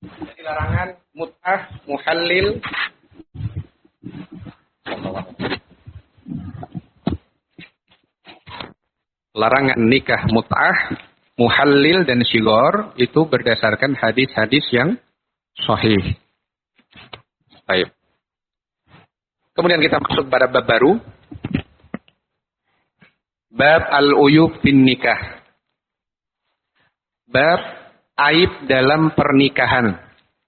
Jadi larangan mut'ah, muhallil. Larangan nikah mut'ah, muhallil dan syigor itu berdasarkan hadis-hadis yang sahih. Baik. Kemudian kita masuk pada bab baru. Bab al-uyub fin nikah. Bab aib dalam pernikahan.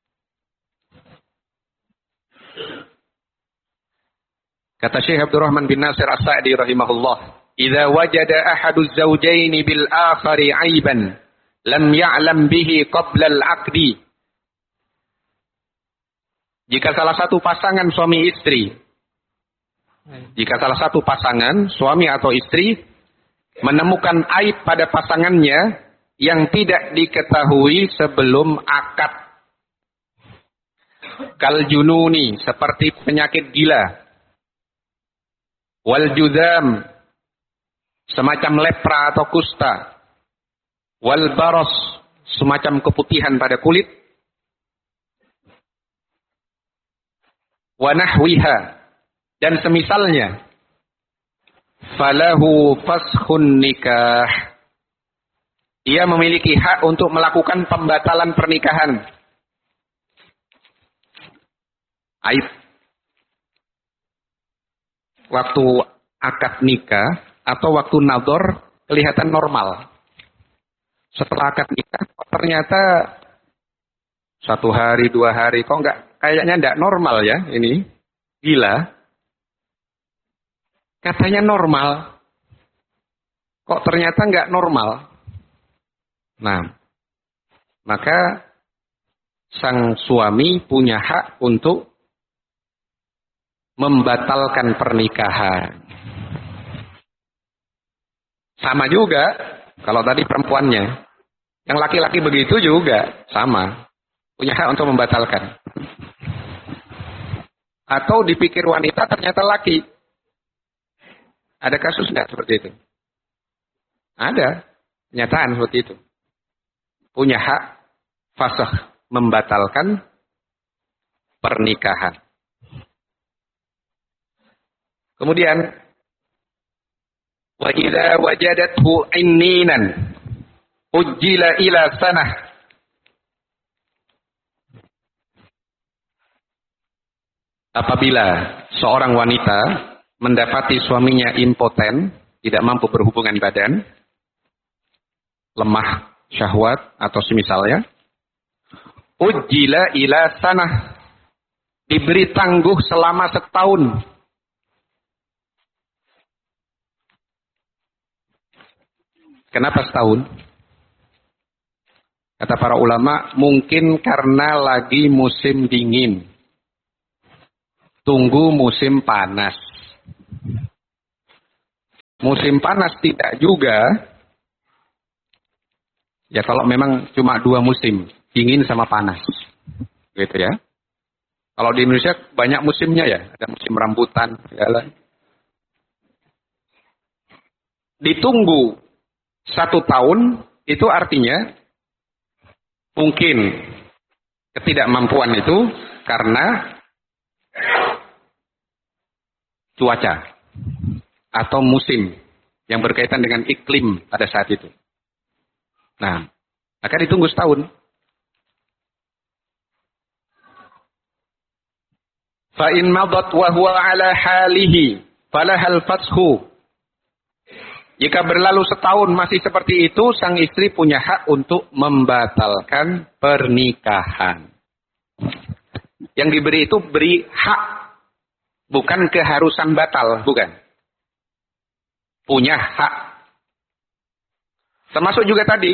Kata Syekh Abdurrahman bin Nasir As-Sa'di rahimahullah, "Idza wajada ahaduz zawjaini bil akhari aiban, lam ya'lam bihi qabla al-'aqdi." Jika salah satu pasangan suami atau istri menemukan aib pada pasangannya yang tidak diketahui sebelum akad, kal jununi, seperti penyakit gila, wal judam, semacam lepra atau kusta, wal baros, semacam keputihan pada kulit, wa nahwiha, dan semisalnya, falahu faskhun nikah, ia memiliki hak untuk melakukan pembatalan pernikahan. Aib waktu akad nikah atau waktu nador kelihatan normal. Setelah akad nikah ternyata 1 hari 2 hari kok kayaknya enggak normal ya ini. Gila. Katanya normal. Kok ternyata enggak normal. Nah, maka sang suami punya hak untuk membatalkan pernikahan. Sama juga kalau tadi perempuannya. Yang laki-laki begitu juga sama. Punya hak untuk membatalkan. Atau dipikir wanita ternyata laki. Ada kasus enggak seperti itu? Ada. Kenyataan seperti itu. Punya hak fasakh, membatalkan pernikahan. Kemudian wa idza wajadathu inninan ujjila ila sanah. Apabila seorang wanita mendapati suaminya impoten, tidak mampu berhubungan badan, lemah syahwat atau semisalnya, ujjila ila sanah, diberi tangguh selama setahun. Kenapa setahun? Kata para ulama, mungkin karena lagi musim dingin. Tunggu musim panas. Musim panas tidak juga. Ya kalau memang cuma 2 musim, dingin sama panas. Gitu ya. Kalau di Indonesia banyak musimnya ya, ada musim rambutan, segala. Ditunggu 1 tahun, itu artinya mungkin ketidakmampuan itu karena cuaca atau musim yang berkaitan dengan iklim pada saat itu. Nah, maka ditunggu setahun. Fa in madat wa huwa ala halihi falahal fashu. Jika berlalu setahun masih seperti itu, sang istri punya hak untuk membatalkan pernikahan. Yang diberi itu beri hak, bukan keharusan batal, bukan. Punya hak. Termasuk juga tadi,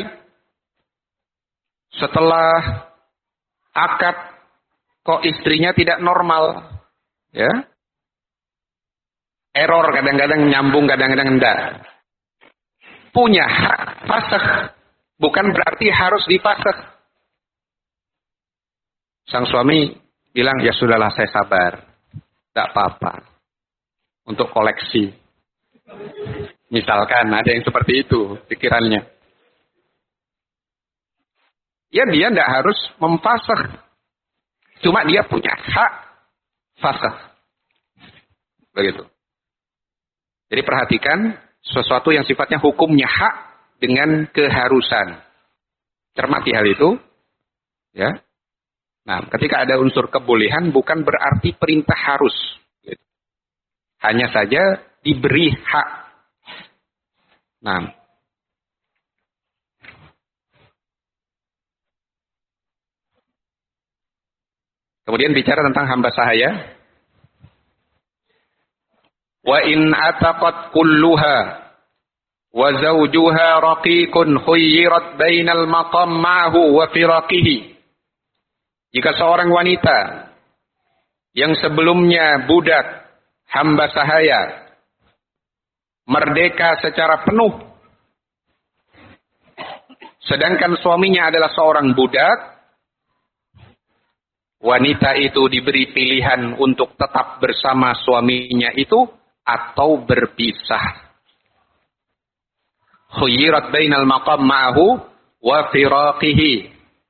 setelah akad kok istrinya tidak normal, ya, error kadang-kadang nyambung, kadang-kadang enggak. Punya hak fasakh, bukan berarti harus difasakh. Sang suami bilang, ya sudahlah saya sabar, tidak apa-apa, untuk koleksi. Misalkan ada yang seperti itu pikirannya. ya dia tidak harus memfasakh. Cuma dia punya hak fasakh. Begitu. Jadi perhatikan sesuatu yang sifatnya hukumnya hak dengan keharusan. Cermati hal itu. Ya. Nah, ketika ada unsur kebolehan bukan berarti perintah harus. Hanya saja diberi hak. Nah. Kemudian bicara tentang hamba sahaya. Wa in ataqat kulluha wa zawjuha raqiqun khuyyirat bainal maqam ma'ahu wa firaqihi. Jika seorang wanita yang sebelumnya budak, hamba sahaya, merdeka secara penuh, sedangkan suaminya adalah seorang budak, wanita itu diberi pilihan untuk tetap bersama suaminya itu atau berpisah. Khuyyirat bainal maqam ma'ahu wa firaqihi.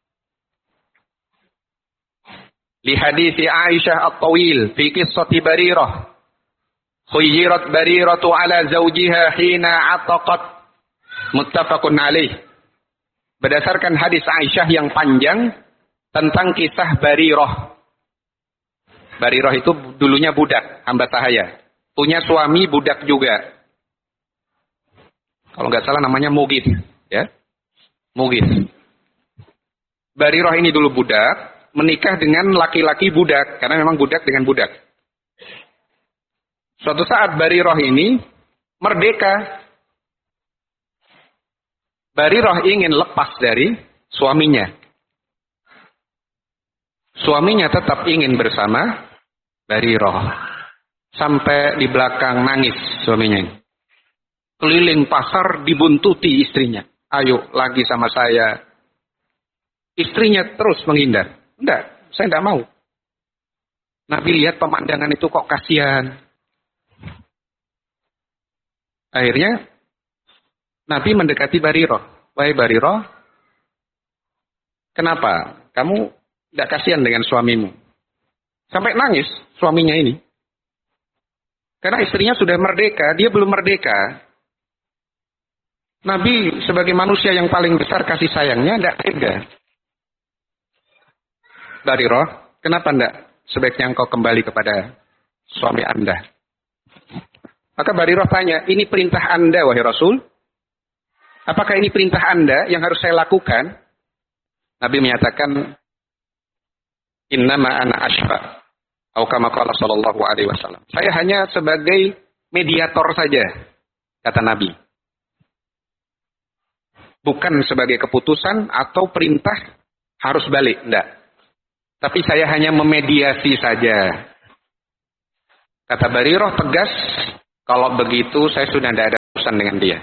Li hadithi Aisyah at-tawil fi qissati Barirah. Khuyyirat Bariratu ala zawjiha hina ataqat. Muttafaqun alaih. Berdasarkan hadis Aisyah yang panjang tentang kisah Barirah. Barirah itu dulunya budak, hamba sahaya. Punya suami budak juga. Kalau nggak salah namanya Mughith, ya. Mughith. Barirah ini dulu budak, menikah dengan laki-laki budak, karena memang budak dengan budak. Suatu saat Barirah ini merdeka. Barirah ingin lepas dari suaminya. Suaminya tetap ingin bersama Barirah. Sampai di belakang nangis suaminya. Keliling pasar dibuntuti istrinya. Ayo lagi sama saya. Istrinya terus menghindar. Enggak, saya enggak mau. Nabi lihat pemandangan itu kok kasihan. Akhirnya Nabi mendekati Barirah. Wahai Barirah, kenapa kamu tidak kasihan dengan suamimu? Sampai nangis suaminya ini. Karena istrinya sudah merdeka, dia belum merdeka. Nabi sebagai manusia yang paling besar kasih sayangnya tidak tega. Barirah, kenapa tidak sebaiknya engkau kembali kepada suami Anda? Maka Barirah tanya, ini perintah Anda wahai Rasul? Apakah ini perintah Anda yang harus saya lakukan? Nabi menyatakan, innama ana ashfa. Atau kama qala sallallahu alaihi wasallam. Saya hanya sebagai mediator saja, kata Nabi. Bukan sebagai keputusan atau perintah harus balik, enggak. Tapi saya hanya memediasi saja. Kata Barirah tegas, kalau begitu saya sudah tidak ada urusan dengan dia.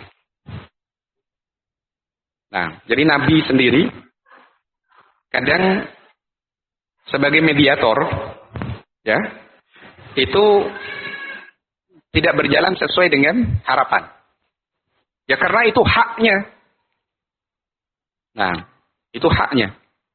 Nah, jadi Nabi sendiri kadang sebagai mediator, ya, itu tidak berjalan sesuai dengan harapan. Ya karena itu haknya. Nah, itu haknya.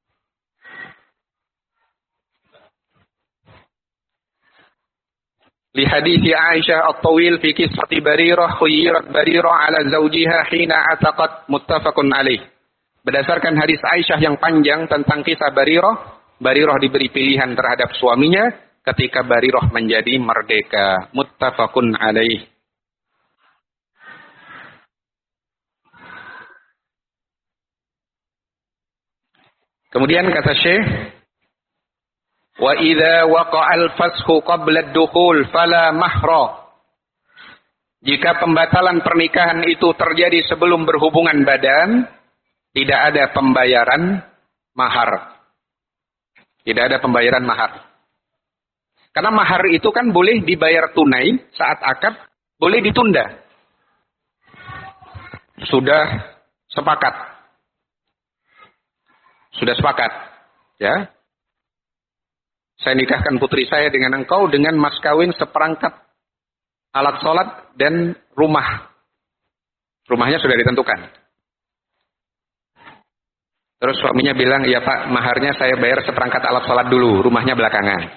Li hadithi Aisyah at-tawil fi qissati Barirah khuyyirat Barirah ala zawjiha hina ataqat muttafaqun alaih. Berdasarkan hadis Aisyah yang panjang tentang kisah Barirah, Barirah diberi pilihan terhadap suaminya ketika Barirah menjadi merdeka. Muttafaqun alaih. Kemudian kata Syekh, wa idza waqa'al fasxu qabla ad-dukhul fala mahra. Jika pembatalan pernikahan itu terjadi sebelum berhubungan badan, tidak ada pembayaran mahar. Tidak ada pembayaran mahar. Karena mahar itu kan boleh dibayar tunai saat akad, boleh ditunda. Sudah sepakat. Sudah sepakat. Ya. Saya nikahkan putri saya dengan engkau dengan mas kawin seperangkat alat sholat dan rumah. Rumahnya sudah ditentukan. Terus suaminya bilang, iya Pak, maharnya saya bayar seperangkat alat sholat dulu, rumahnya belakangan.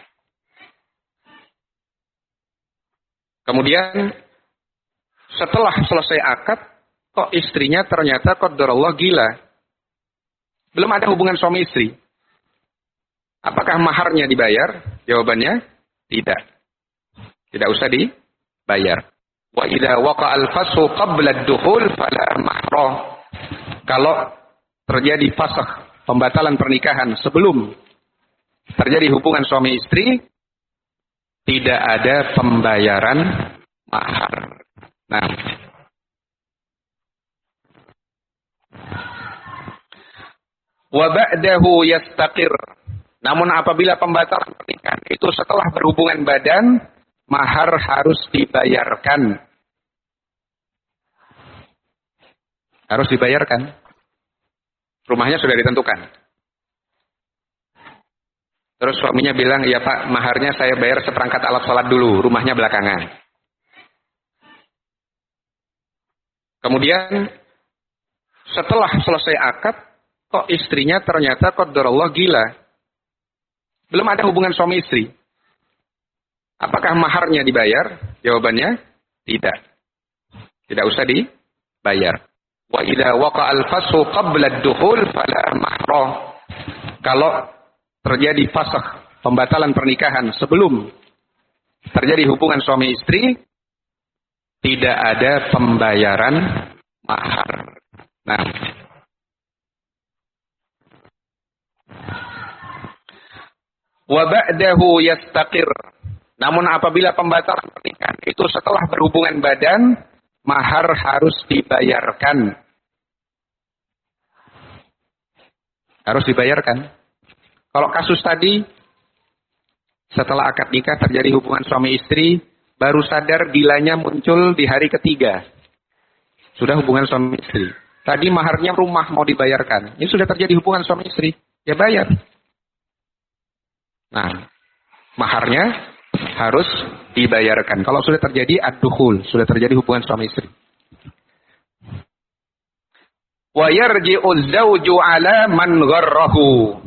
Kemudian setelah selesai akad, kok istrinya ternyata qadarullah gila. Belum ada hubungan suami istri. Apakah maharnya dibayar? Jawabannya tidak. Tidak usah dibayar. Wa idza waqa'al fasxu qabla ad-dukhul fala mahra. Kalau terjadi fasakh, pembatalan pernikahan sebelum terjadi hubungan suami istri, tidak ada pembayaran mahar. Nah, wa ba'dahu yastaqir. Namun apabila pembatalan pernikahan itu setelah berhubungan badan, mahar harus dibayarkan. Harus dibayarkan. Rumahnya sudah ditentukan. Terus suaminya bilang, iya Pak, maharnya saya bayar seperangkat alat sholat dulu, rumahnya belakangan. Kemudian setelah selesai akad, kok istrinya ternyata qadarullah gila. Belum ada hubungan suami istri. Apakah maharnya dibayar? Jawabannya tidak. Tidak usah dibayar. Wa idza waqa'al fasxu qabla ad-dukhul fala mahra. Kalau terjadi fasakh, pembatalan pernikahan sebelum terjadi hubungan suami istri, tidak ada pembayaran mahar. Nah, wa ba'dahu yastaqir. Namun apabila pembatalan pernikahan itu setelah berhubungan badan, mahar harus dibayarkan. Harus dibayarkan. Kalau kasus tadi, setelah akad nikah terjadi hubungan suami istri, baru sadar gilanya muncul di hari ketiga. Sudah hubungan suami istri. Tadi maharnya rumah mau dibayarkan. Ini sudah terjadi hubungan suami istri. Ya bayar. Nah, maharnya harus dibayarkan. Kalau sudah terjadi ad-dukhul, sudah terjadi hubungan suami istri. Wa yarji'u az-zawju 'ala man gharrahu.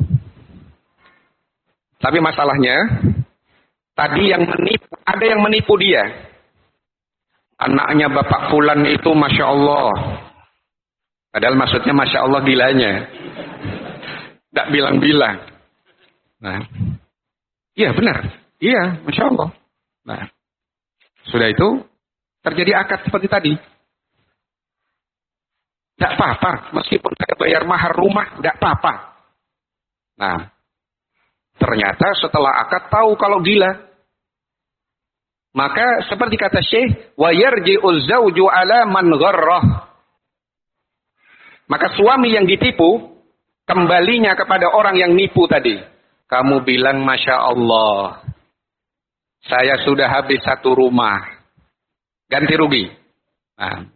Tapi masalahnya, tadi yang menipu, ada yang menipu dia. Anaknya Bapak Fulan itu Masya Allah. Padahal maksudnya Masya Allah gilanya. Tidak bilang-bilang. Nah, iya benar. Iya, Masya Allah. Nah, sudah itu terjadi akad seperti tadi. Tidak apa-apa, meskipun saya bayar mahar rumah, tidak apa-apa. Nah, ternyata setelah akad tahu kalau gila. Maka seperti kata Syekh, wa yarji'uz zawju 'ala man gharrah. Maka suami yang ditipu kembalinya kepada orang yang nipu tadi. Kamu bilang Masya Allah, saya sudah habis satu rumah, ganti rugi. Nah,